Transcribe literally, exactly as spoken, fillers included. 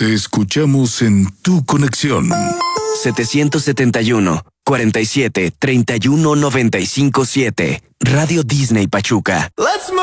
Te escuchamos en tu conexión. setecientos setenta y uno, cuarenta y siete, treinta y uno, noventa y cinco, siete. Radio Disney Pachuca. Let's move.